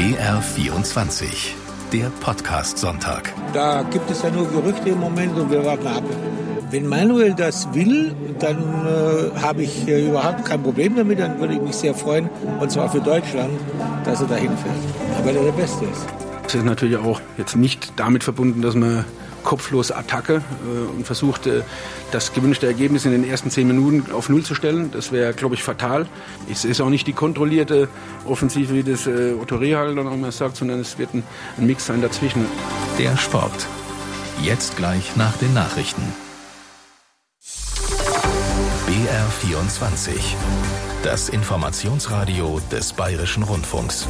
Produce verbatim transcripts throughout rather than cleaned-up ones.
B R vierundzwanzig, der Podcast-Sonntag. Da gibt es ja nur Gerüchte im Moment und wir warten ab. Wenn Manuel das will, dann äh, habe ich äh, überhaupt kein Problem damit. Dann würde ich mich sehr freuen, und zwar für Deutschland, dass er dahin fährt. Weil er der Beste ist. Es ist natürlich auch jetzt nicht damit verbunden, dass man kopflos Attacke äh, und versucht, äh, das gewünschte Ergebnis in den ersten zehn Minuten auf Null zu stellen. Das wäre, glaube ich, fatal. Es ist auch nicht die kontrollierte Offensive, wie das äh, Otto Rehhagel dann auch immer sagt, sondern es wird ein, ein Mix sein dazwischen. Der Sport. Jetzt gleich nach den Nachrichten. B R vierundzwanzig. Das Informationsradio des Bayerischen Rundfunks.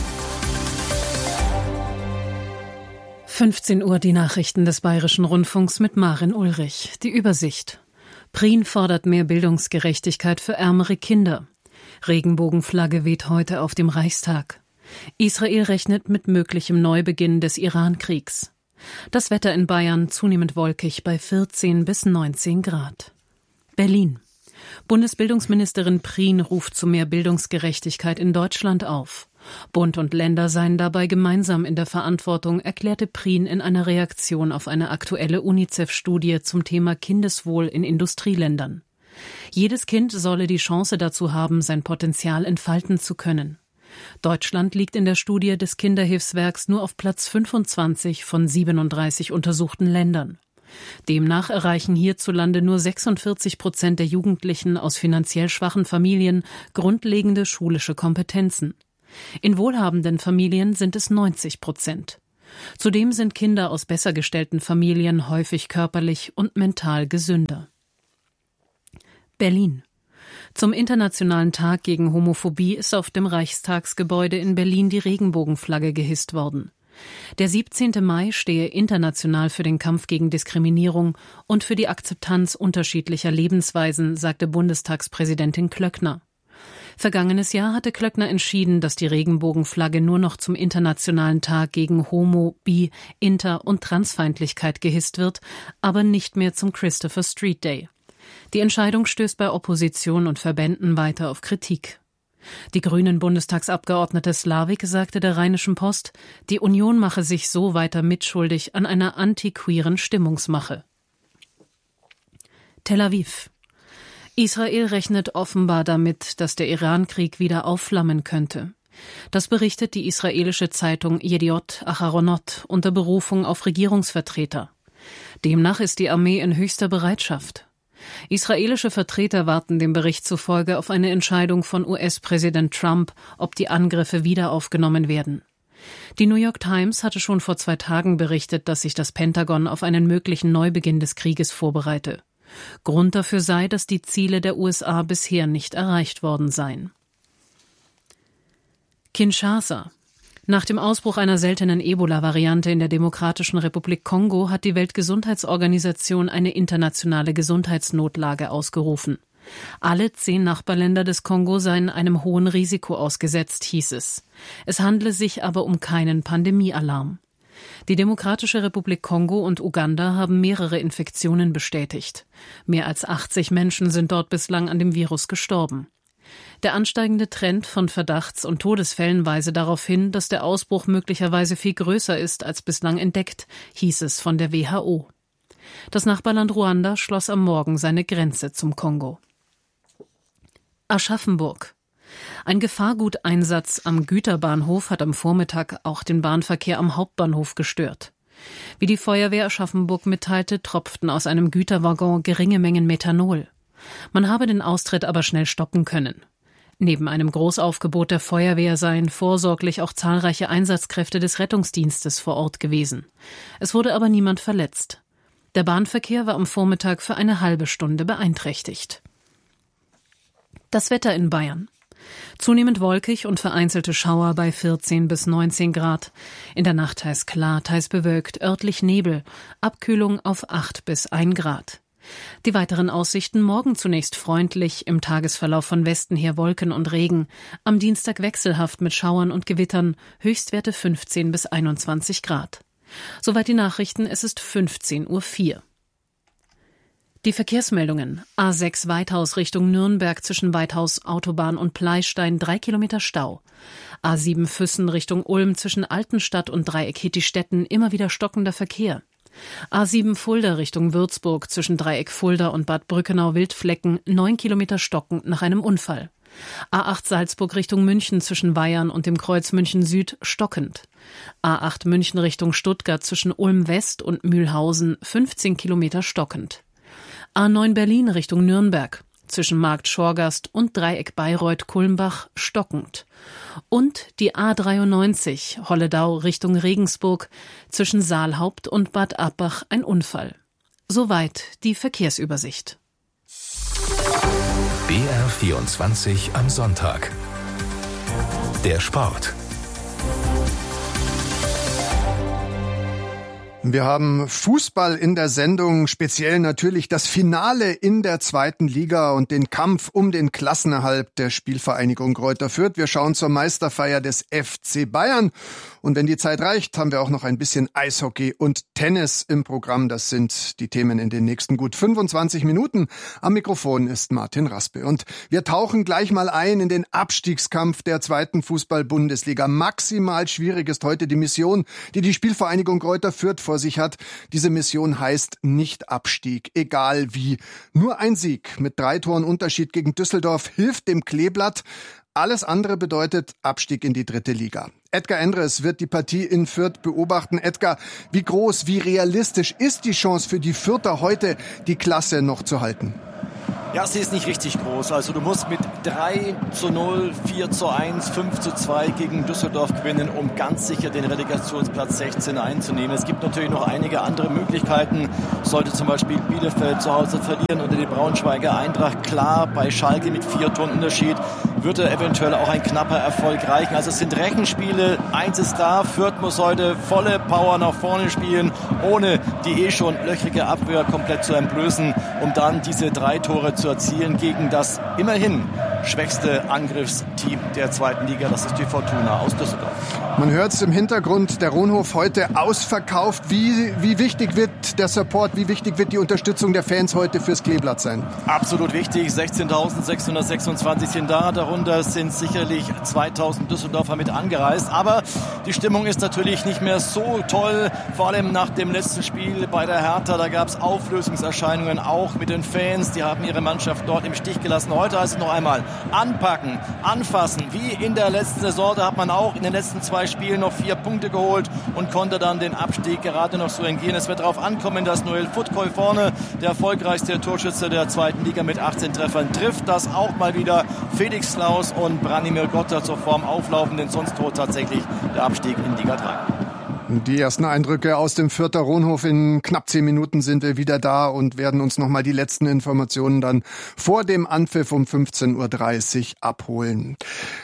fünfzehn Uhr die Nachrichten des Bayerischen Rundfunks mit Maren Ulrich. Die Übersicht. Prien fordert mehr Bildungsgerechtigkeit für ärmere Kinder. Regenbogenflagge weht heute auf dem Reichstag. Israel rechnet mit möglichem Neubeginn des Iran-Kriegs. Das Wetter in Bayern zunehmend wolkig bei vierzehn bis neunzehn Grad. Berlin. Bundesbildungsministerin Prien ruft zu mehr Bildungsgerechtigkeit in Deutschland auf. Bund und Länder seien dabei gemeinsam in der Verantwortung, erklärte Prien in einer Reaktion auf eine aktuelle UNICEF-Studie zum Thema Kindeswohl in Industrieländern. Jedes Kind solle die Chance dazu haben, sein Potenzial entfalten zu können. Deutschland liegt in der Studie des Kinderhilfswerks nur auf Platz fünfundzwanzig von siebenunddreißig untersuchten Ländern. Demnach erreichen hierzulande nur sechsundvierzig Prozent der Jugendlichen aus finanziell schwachen Familien grundlegende schulische Kompetenzen. In wohlhabenden Familien sind es neunzig Prozent. Zudem sind Kinder aus besser gestellten Familien häufig körperlich und mental gesünder. Berlin. Zum Internationalen Tag gegen Homophobie ist auf dem Reichstagsgebäude in Berlin die Regenbogenflagge gehisst worden. Der siebzehnten Mai stehe international für den Kampf gegen Diskriminierung und für die Akzeptanz unterschiedlicher Lebensweisen, sagte Bundestagspräsidentin Klöckner. Vergangenes Jahr hatte Klöckner entschieden, dass die Regenbogenflagge nur noch zum Internationalen Tag gegen Homo-, Bi-, Inter- und Transfeindlichkeit gehisst wird, aber nicht mehr zum Christopher Street Day. Die Entscheidung stößt bei Opposition und Verbänden weiter auf Kritik. Die Grünen-Bundestagsabgeordnete Slavik sagte der Rheinischen Post, die Union mache sich so weiter mitschuldig an einer antiqueeren Stimmungsmache. Tel Aviv. Israel rechnet offenbar damit, dass der Iran-Krieg wieder aufflammen könnte. Das berichtet die israelische Zeitung Yediot Aharonot unter Berufung auf Regierungsvertreter. Demnach ist die Armee in höchster Bereitschaft. Israelische Vertreter warten dem Bericht zufolge auf eine Entscheidung von U S-Präsident Trump, ob die Angriffe wieder aufgenommen werden. Die New York Times hatte schon vor zwei Tagen berichtet, dass sich das Pentagon auf einen möglichen Neubeginn des Krieges vorbereite. Grund dafür sei, dass die Ziele der U S A bisher nicht erreicht worden seien. Kinshasa. Nach dem Ausbruch einer seltenen Ebola-Variante in der Demokratischen Republik Kongo hat die Weltgesundheitsorganisation eine internationale Gesundheitsnotlage ausgerufen. Alle zehn Nachbarländer des Kongo seien einem hohen Risiko ausgesetzt, hieß es. Es handle sich aber um keinen Pandemiealarm. Die Demokratische Republik Kongo und Uganda haben mehrere Infektionen bestätigt. Mehr als achtzig Menschen sind dort bislang an dem Virus gestorben. Der ansteigende Trend von Verdachts- und Todesfällen weise darauf hin, dass der Ausbruch möglicherweise viel größer ist als bislang entdeckt, hieß es von der W H O. Das Nachbarland Ruanda schloss am Morgen seine Grenze zum Kongo. Aschaffenburg. Ein Gefahrguteinsatz am Güterbahnhof hat am Vormittag auch den Bahnverkehr am Hauptbahnhof gestört. Wie die Feuerwehr Aschaffenburg mitteilte, tropften aus einem Güterwaggon geringe Mengen Methanol. Man habe den Austritt aber schnell stoppen können. Neben einem Großaufgebot der Feuerwehr seien vorsorglich auch zahlreiche Einsatzkräfte des Rettungsdienstes vor Ort gewesen. Es wurde aber niemand verletzt. Der Bahnverkehr war am Vormittag für eine halbe Stunde beeinträchtigt. Das Wetter in Bayern. Zunehmend wolkig und vereinzelte Schauer bei vierzehn bis neunzehn Grad. In der Nacht teils klar, teils bewölkt, örtlich Nebel. Abkühlung auf acht bis ein Grad. Die weiteren Aussichten: morgen zunächst freundlich, im Tagesverlauf von Westen her Wolken und Regen. Am Dienstag wechselhaft mit Schauern und Gewittern, Höchstwerte fünfzehn bis einundzwanzig Grad. Soweit die Nachrichten, es ist fünfzehn Uhr vier. Die Verkehrsmeldungen. A sechs Weithaus Richtung Nürnberg zwischen Weithaus Autobahn und Pleistein drei Kilometer Stau. A sieben Füssen Richtung Ulm zwischen Altenstadt und Dreieck Hittistetten immer wieder stockender Verkehr. A sieben Fulda Richtung Würzburg zwischen Dreieck Fulda und Bad Brückenau-Wildflecken neun Kilometer stockend nach einem Unfall. A acht Salzburg Richtung München zwischen Weyern und dem Kreuz München Süd stockend. A acht München Richtung Stuttgart zwischen Ulm West und Mühlhausen fünfzehn Kilometer stockend. A neun Berlin Richtung Nürnberg zwischen Markt Schorgast und Dreieck Bayreuth-Kulmbach stockend. Und die A dreiundneunzig Holledau Richtung Regensburg zwischen Saalhaupt und Bad Abbach ein Unfall. Soweit die Verkehrsübersicht. B R vierundzwanzig am Sonntag. Der Sport. Wir haben Fußball in der Sendung, speziell natürlich das Finale in der zweiten Liga und den Kampf um den Klassenerhalt der Spielvereinigung Greuther Fürth. Wir schauen zur Meisterfeier des F C Bayern. Und wenn die Zeit reicht, haben wir auch noch ein bisschen Eishockey und Tennis im Programm. Das sind die Themen in den nächsten gut fünfundzwanzig Minuten. Am Mikrofon ist Martin Raspe. Und wir tauchen gleich mal ein in den Abstiegskampf der zweiten Fußball-Bundesliga. Maximal schwierig ist heute die Mission, die die Spielvereinigung Greuther Fürth vor sich hat. Diese Mission heißt Nicht-Abstieg, egal wie. Nur ein Sieg mit drei Toren Unterschied gegen Düsseldorf hilft dem Kleeblatt. Alles andere bedeutet Abstieg in die dritte Liga. Edgar Endres wird die Partie in Fürth beobachten. Edgar, wie groß, wie realistisch ist die Chance für die Fürther heute, die Klasse noch zu halten? Ja, sie ist nicht richtig groß. Also du musst mit drei zu null, vier zu eins, fünf zu zwei gegen Düsseldorf gewinnen, um ganz sicher den Relegationsplatz sechzehn einzunehmen. Es gibt natürlich noch einige andere Möglichkeiten. Sollte zum Beispiel Bielefeld zu Hause verlieren oder die Braunschweiger Eintracht, klar, bei Schalke mit vier Toren Unterschied würde eventuell auch ein knapper Erfolg reichen. Also es sind Rechenspiele. Eins ist da, Fürth muss heute volle Power nach vorne spielen, ohne die eh schon löchrige Abwehr komplett zu entblößen, um dann diese drei Tore zu erzielen gegen das immerhin schwächste Angriffsteam der zweiten Liga. Das ist die Fortuna aus Düsseldorf. Man hört es im Hintergrund, der Rohnhof heute ausverkauft. Wie, wie wichtig wird der Support, wie wichtig wird die Unterstützung der Fans heute fürs Kleeblatt sein? Absolut wichtig. sechzehntausendsechshundertsechsundzwanzig sind da. Darunter sind sicherlich zweitausend Düsseldorfer mit angereist. Aber die Stimmung ist natürlich nicht mehr so toll. Vor allem nach dem letzten Spiel bei der Hertha. Da gab es Auflösungserscheinungen auch mit den Fans. Die haben ihre Mannschaft dort im Stich gelassen. Heute heißt es noch einmal anpacken, anfassen. Wie in der letzten Saison, da hat man auch in den letzten zwei Spielen noch vier Punkte geholt und konnte dann den Abstieg gerade noch so entgehen. Es wird darauf ankommen, dass Noel Futkoy vorne, der erfolgreichste Torschütze der zweiten Liga mit achtzehn Treffern, trifft, dass auch mal wieder Felix Klaus und Branimir Gotta zur Form auflaufen, denn sonst droht tatsächlich der Abstieg in Liga drei. Die ersten Eindrücke aus dem Fürther Rohnhof. In knapp zehn Minuten sind wir wieder da und werden uns nochmal die letzten Informationen dann vor dem Anpfiff um fünfzehn Uhr dreißig abholen.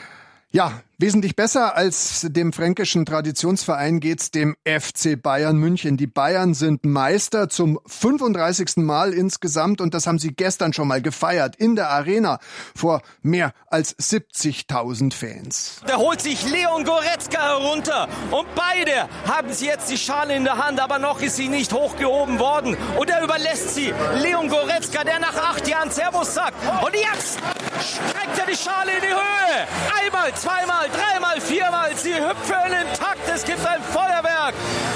Ja, wesentlich besser als dem fränkischen Traditionsverein geht's dem F C Bayern München. Die Bayern sind Meister zum fünfunddreißigsten Mal insgesamt und das haben sie gestern schon mal gefeiert in der Arena vor mehr als siebzigtausend Fans. Da holt sich Leon Goretzka herunter und beide haben sie jetzt die Schale in der Hand, aber noch ist sie nicht hochgehoben worden und er überlässt sie Leon Goretzka, der nach acht Jahren Servus sagt und jetzt streckt er die Schale in die Höhe. Einmal, zweimal, dreimal, viermal, sie hüpfen im Takt, es gibt ein Feuerwerk.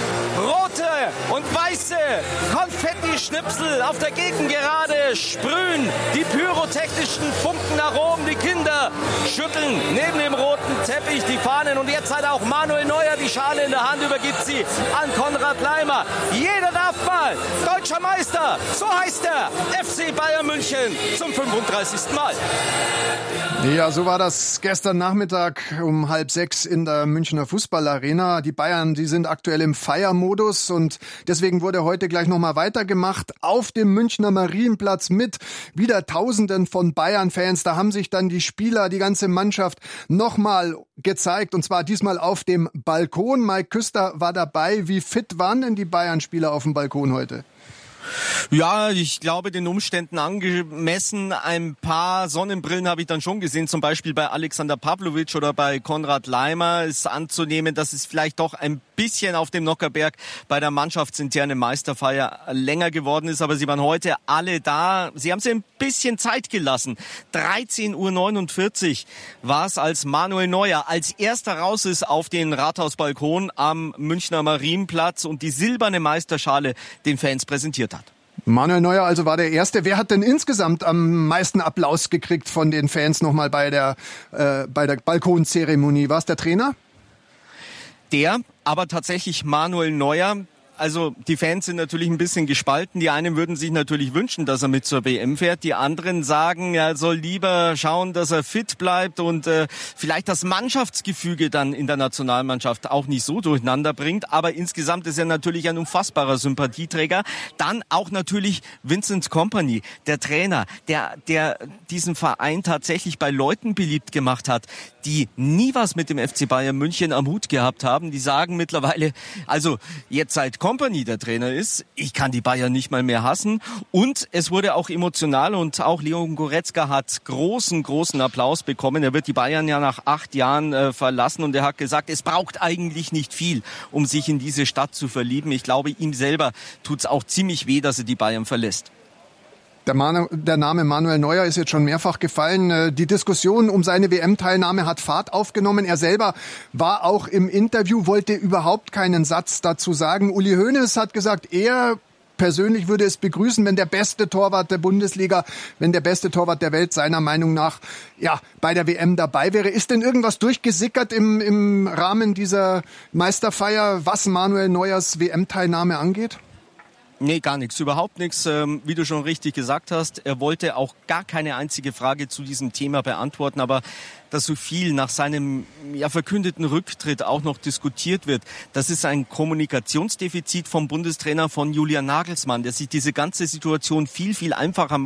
Rote und weiße Konfetti-Schnipsel auf der Gegengerade sprühen die pyrotechnischen Funken nach oben. Die Kinder schütteln neben dem roten Teppich die Fahnen und jetzt hat auch Manuel Neuer die Schale in der Hand, übergibt sie an Konrad Leimer. Jeder darf mal deutscher Meister, so heißt der F C Bayern München zum fünfunddreißigsten Mal. Ja, so war das gestern Nachmittag um halb sechs in der Münchner Fußballarena. Die Bayern, die sind aktuell im Feiermodus und deswegen wurde heute gleich nochmal weitergemacht auf dem Münchner Marienplatz mit wieder Tausenden von Bayern-Fans. Da haben sich dann die Spieler, die ganze Mannschaft nochmal gezeigt und zwar diesmal auf dem Balkon. Mike Küster war dabei. Wie fit waren denn die Bayern-Spieler auf dem Balkon heute? Ja, ich glaube, den Umständen angemessen. Ein paar Sonnenbrillen habe ich dann schon gesehen, zum Beispiel bei Alexander Pavlovic oder bei Konrad Leimer. Ist anzunehmen, dass es vielleicht doch ein bisschen auf dem Nockherberg bei der mannschaftsinternen Meisterfeier länger geworden ist, aber sie waren heute alle da. Sie haben sie ein bisschen Zeit gelassen. dreizehn Uhr neunundvierzig war es, als Manuel Neuer als erster raus ist auf den Rathausbalkon am Münchner Marienplatz und die silberne Meisterschale den Fans präsentiert hat. Manuel Neuer also war der Erste. Wer hat denn insgesamt am meisten Applaus gekriegt von den Fans nochmal bei der, äh, bei der Balkonzeremonie? War es der Trainer? Der, aber tatsächlich Manuel Neuer. Also die Fans sind natürlich ein bisschen gespalten. Die einen würden sich natürlich wünschen, dass er mit zur W M fährt. Die anderen sagen, er soll lieber schauen, dass er fit bleibt und äh, vielleicht das Mannschaftsgefüge dann in der Nationalmannschaft auch nicht so durcheinander bringt. Aber insgesamt ist er natürlich ein unfassbarer Sympathieträger. Dann auch natürlich Vincent Kompany, der Trainer, der, der diesen Verein tatsächlich bei Leuten beliebt gemacht hat, die nie was mit dem F C Bayern München am Hut gehabt haben. Die sagen mittlerweile, also jetzt seit Kompany der Trainer ist, ich kann die Bayern nicht mal mehr hassen. Und es wurde auch emotional und auch Leon Goretzka hat großen, großen Applaus bekommen. Er wird die Bayern ja nach acht Jahren äh, verlassen und er hat gesagt, es braucht eigentlich nicht viel, um sich in diese Stadt zu verlieben. Ich glaube, ihm selber tut es auch ziemlich weh, dass er die Bayern verlässt. Der, Manu, der Name Manuel Neuer ist jetzt schon mehrfach gefallen. Die Diskussion um seine W M-Teilnahme hat Fahrt aufgenommen. Er selber war auch im Interview, wollte überhaupt keinen Satz dazu sagen. Uli Hoeneß hat gesagt, er persönlich würde es begrüßen, wenn der beste Torwart der Bundesliga, wenn der beste Torwart der Welt seiner Meinung nach ja bei der W M dabei wäre. Ist denn irgendwas durchgesickert im, im Rahmen dieser Meisterfeier, was Manuel Neuers W M-Teilnahme angeht? Nee, gar nichts, überhaupt nichts. Ähm, wie du schon richtig gesagt hast, er wollte auch gar keine einzige Frage zu diesem Thema beantworten, aber dass so viel nach seinem ja, verkündeten Rücktritt auch noch diskutiert wird, das ist ein Kommunikationsdefizit vom Bundestrainer von Julian Nagelsmann, der sich diese ganze Situation viel, viel einfacher macht.